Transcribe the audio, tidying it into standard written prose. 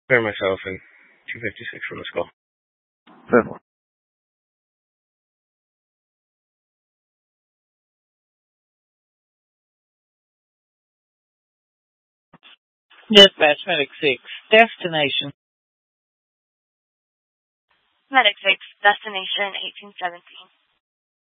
Prepare myself in 256 from the skull. 10-4. Dispatch, Medic 6, destination. Medic 6, destination 1817.